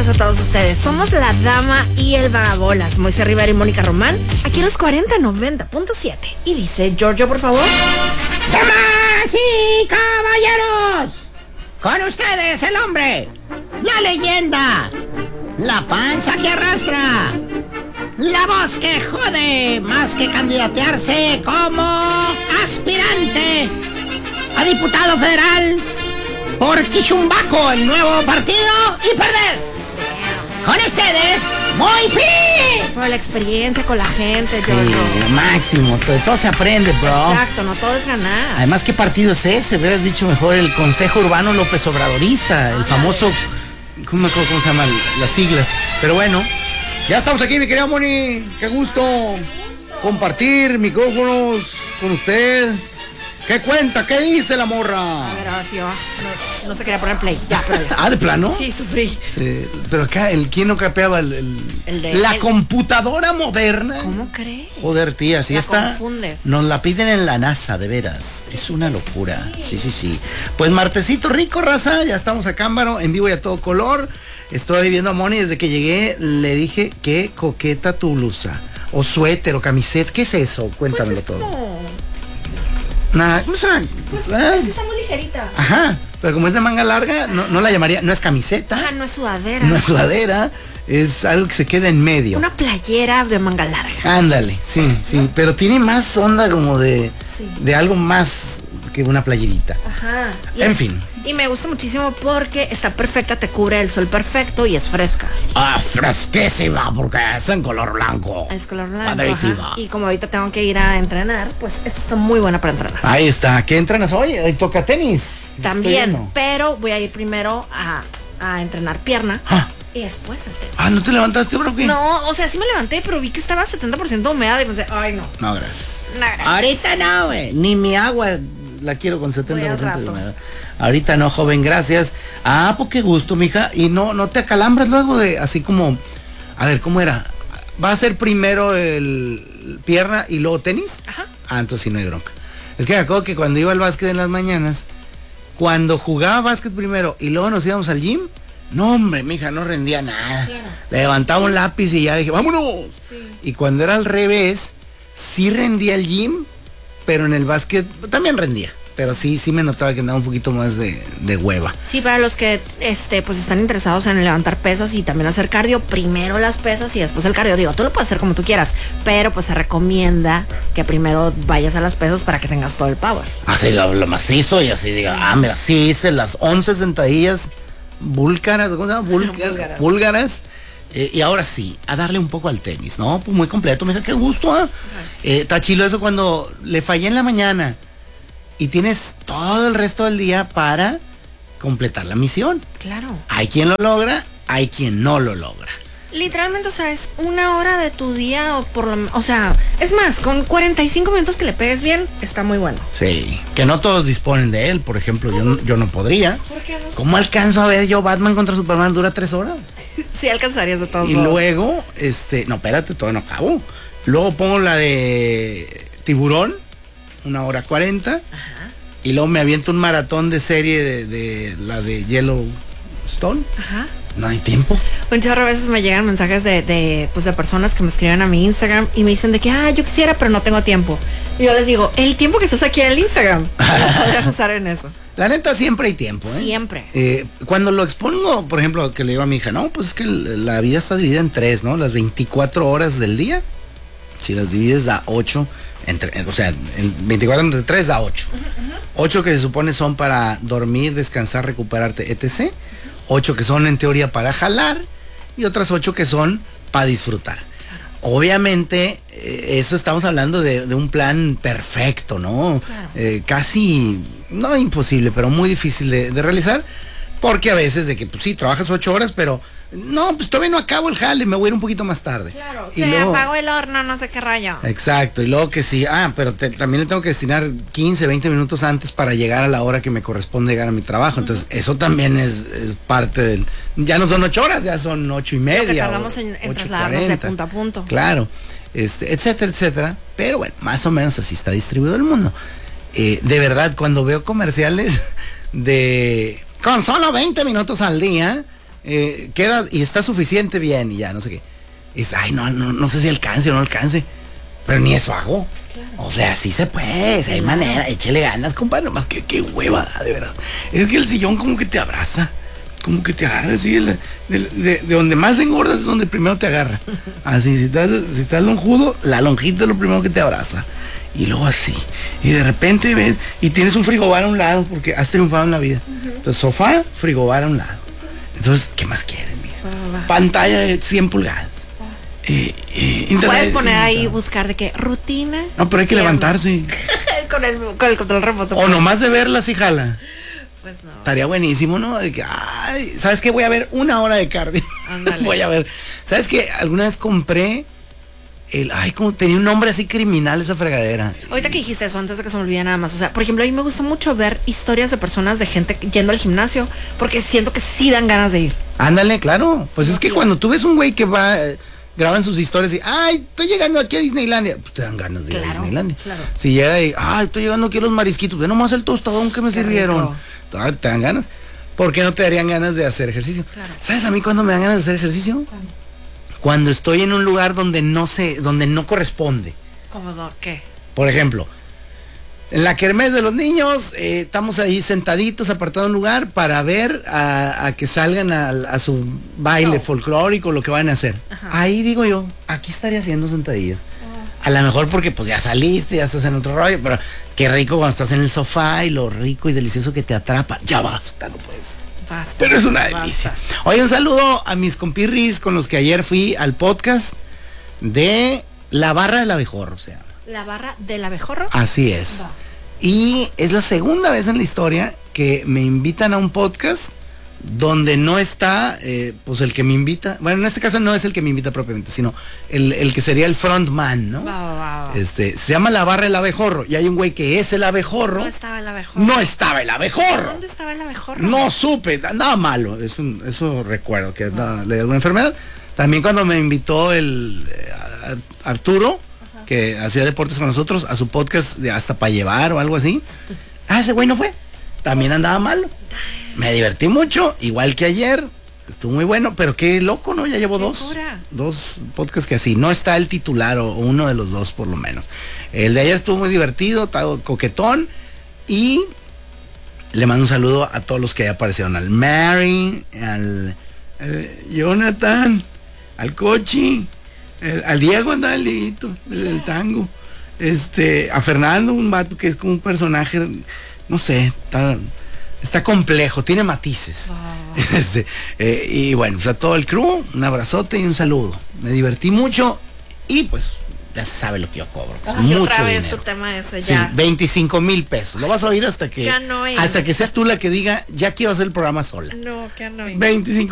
a todos ustedes. Somos la Dama y el Vagabolas, Moisés Rivera y Mónica Román, aquí en los 4090.7. Y dice, Giorgio, por favor. ¡Damas y caballeros! Con ustedes el hombre, la leyenda, la panza que arrastra, la voz que jode más que candidatearse como aspirante a diputado federal por Quichumbaco, el nuevo partido, y perder. Con ustedes, Moipi. Por la experiencia con la gente, Sí, Giorgio. lo máximo, de todo se aprende, bro. Exacto, no todo es ganar. Además, ¿qué partido es ese? Hubieras dicho mejor el Consejo Urbano López Obradorista, el famoso, ¿cómo se llaman las siglas? Pero bueno, ya estamos aquí, mi querida Moni. Qué gusto compartir micrófonos con usted. ¿Qué cuenta? ¿Qué dice la morra? A ver, ahora sí, no se quería poner play. Ya, pero ya. Ah, ¿de plano? Sí, sufrí. Sí, pero acá, ¿quién no capeaba la computadora moderna? ¿Cómo crees? Joder, tía, así La está. confundes. Nos la piden en la NASA, de veras. Es una locura. Sí. Pues martesito rico, raza. Ya estamos acá, Ámbaro, en vivo y a todo color. Estoy viendo a Moni desde que llegué. Le dije, qué coqueta tu blusa. O suéter o camiseta. ¿Qué es eso? Cuéntamelo Pues es todo. como... Nah, ¿cómo se llama? Pues es que está muy ligerita. Ajá. Pero como es de manga larga, no la llamaría. No es camiseta. Ah, no es sudadera. No es sudadera. Es algo que se queda en medio. Una playera de manga larga. Ándale, sí. Pero tiene más onda como de algo más que una playerita. Ajá. En fin. Y me gusta muchísimo porque está perfecta, te cubre el sol perfecto y es fresca. Ah, fresquísima, porque es en color blanco. Es color blanco. Padrísima. Ajá. Y como ahorita tengo que ir a entrenar, pues esta está muy buena para entrenar. Ahí está. ¿Qué entrenas hoy? ¿Toca tenis? También, pero voy a ir primero a entrenar pierna. Ah. Y después el tenis. Ah, ¿no te levantaste, bro? ¿Qué? No, o sea, sí me levanté, pero vi que estaba 70% humedad y pensé, ay, no. No, gracias. No, gracias. Ahorita no, güey. Ni mi agua la quiero con 70% Voy al de rato. humedad. Ahorita no, joven, gracias. Ah, pues qué gusto, mija. Y no te acalambras luego de así como... A ver, ¿cómo era? ¿Va a ser primero el pierna y luego tenis? Ajá. Ah, entonces sí no hay bronca. Es que me acuerdo que cuando iba al básquet en las mañanas, cuando jugaba básquet primero y luego nos íbamos al gym, no, hombre, mija, no rendía nada. Levantaba un lápiz y ya dije, vámonos. Sí. Y cuando era al revés, sí rendía el gym, pero en el básquet también rendía. Pero sí me notaba que andaba un poquito más de hueva. Sí, para los que pues están interesados en levantar pesas y también hacer cardio, primero las pesas y después el cardio. Digo, tú lo puedes hacer como tú quieras, pero pues se recomienda que primero vayas a las pesas para que tengas todo el power. Así lo macizo y así diga, mira, sí hice las 11 sentadillas búlgaras, ¿cómo se llama? Búlgaras. Y ahora sí, a darle un poco al tenis, ¿no? Pues muy completo, mira, qué gusto, ¿ah? Está chilo eso cuando le fallé en la mañana y tienes todo el resto del día para completar la misión. Claro. Hay quien lo logra, hay quien no lo logra. Literalmente, o sea, es una hora de tu día o sea, es más, con 45 minutos que le pegues bien, está muy bueno. Sí, que no todos disponen de él, por ejemplo, yo no podría. ¿Por qué no? ¿Cómo alcanzo a ver yo Batman contra Superman? Dura 3 horas. Sí alcanzarías de todos Y modos. luego, no, espérate, todavía no acabo. Luego pongo la de Tiburón, 1:40. Ajá. Y luego me aviento un maratón de serie de la de Yellowstone. Ajá. No hay tiempo. Un chorro a veces me llegan mensajes de personas que me escriben a mi Instagram y me dicen de que, yo quisiera, pero no tengo tiempo. Y yo les digo, el tiempo que estás aquí en el Instagram, lo podrías usar en eso. La neta, siempre hay tiempo, ¿eh? Siempre. Cuando lo expongo, por ejemplo, que le digo a mi hija, no, pues es que la vida está dividida en 3, ¿no? Las 24 horas del día, si las divides da 8, o sea, en 24 entre 3 da 8. 8 que se supone son para dormir, descansar, recuperarte, etc. 8 que son en teoría para jalar y otras 8 que son para disfrutar. Obviamente, eso estamos hablando de un plan perfecto, ¿no? Claro. Casi, no imposible, pero muy difícil de realizar, porque a veces de que, pues sí, trabajas 8 horas, pero no, pues todavía no acabo el jale, me voy a ir un poquito más tarde. Claro, y se luego apagó el horno, no sé qué rayo. Exacto, y luego que sí, pero también le tengo que destinar 15, 20 minutos antes para llegar a la hora que me corresponde llegar a mi trabajo. Entonces, eso también es parte del... Ya no son 8 horas, ya son 8:30. Lo que tardamos en trasladarnos de punto a punto. Claro, etcétera, etcétera. Pero bueno, más o menos así está distribuido el mundo. De verdad, cuando veo comerciales con solo 20 minutos al día, queda y está suficiente bien y ya, no sé qué. Es, ay, no sé si alcance o no alcance. Pero ni eso hago. Claro. O sea, sí se puede, si hay manera, échale ganas, compadre, nomás que qué hueva, de verdad. Es que el sillón como que te abraza, como que te agarra, así, de donde más engordas es donde primero te agarra. Así, si estás lonjudo, la lonjita es lo primero que te abraza. Y luego así, y de repente ves, y tienes un frigobar a un lado, porque has triunfado en la vida. Entonces, sofá, frigobar a un lado. Entonces, ¿qué más quieres, mira? Pantalla de 100 pulgadas. Internet, puedes poner ahí, buscar de qué rutina. No, pero hay que levantarse. con el control remoto. O nomás de verla si jala. Pues no. Estaría buenísimo, ¿no? De que, ay, ¿sabes qué? Voy a ver 1 hora de cardio. Voy a ver. ¿Sabes qué? Alguna vez compré como tenía un nombre así criminal esa fregadera. Ahorita que dijiste eso, antes de que se me olvide nada más, o sea, por ejemplo, a mí me gusta mucho ver historias de personas, de gente yendo al gimnasio, porque siento que sí dan ganas de ir. Ándale, claro. Pues sí, es que cuando tú ves un güey que va, graban sus historias y, ay, estoy llegando aquí a Disneylandia, pues te dan ganas de ir a Disneylandia. Claro. Si llega y, ay, estoy llegando aquí a los marisquitos, ve nomás el tostadón que me sirvieron. Te dan ganas. ¿Por qué no te darían ganas de hacer ejercicio? Claro. ¿Sabes a mí cuándo me dan ganas de hacer ejercicio? Cuando estoy en un lugar donde no corresponde. ¿Cómo qué? Por ejemplo, en la kermés de los niños, estamos ahí sentaditos, apartado un lugar para ver a que salgan a su baile folclórico, lo que van a hacer. Ajá. Ahí digo yo, aquí estaría haciendo sentadillas. A lo mejor porque pues ya saliste, ya estás en otro rollo, pero qué rico cuando estás en el sofá y lo rico y delicioso que te atrapa. Ya basta, no puedes. Basta, pero es una delicia. Oye, un saludo a mis compirris con los que ayer fui al podcast de La Barra del Abejorro, o sea. ¿La Barra del Abejorro? Así es. Va. Y es la segunda vez en la historia que me invitan a un podcast donde no está, pues el que me invita. Bueno, en este caso no es el que me invita propiamente, sino el que sería el frontman, ¿no? Va. Se llama La Barra del Abejorro y hay un güey que es el abejorro. No estaba el abejorro. No estaba el abejorro. ¿Dónde estaba el abejorro? No supe, andaba malo. Eso recuerdo, que le dio alguna enfermedad. También cuando me invitó el Arturo, que hacía deportes con nosotros, a su podcast de Hasta para Llevar o algo así. Ese güey no fue. También andaba malo. Me divertí mucho, igual que ayer. Estuvo muy bueno, pero qué loco, ¿no? Ya llevo dos podcasts que así. No está el titular o uno de los dos por lo menos. El de ayer estuvo muy divertido, coquetón. Y le mando un saludo a todos los que ya aparecieron. Al Mary, al Jonathan, al Cochi, al Diego, andaba el Dieguito, el tango. A Fernando, un vato que es como un personaje, no sé, está complejo, tiene matices. Y bueno, pues a todo el crew, un abrazote y un saludo. Me divertí mucho y pues ya se sabe lo que yo cobro. Mucho otra vez dinero. Tu tema ese ya. Sí, 25,000 pesos. Lo vas a oír hasta que ya no hasta que seas tú la que diga, ya quiero hacer el programa sola. No, que no. 25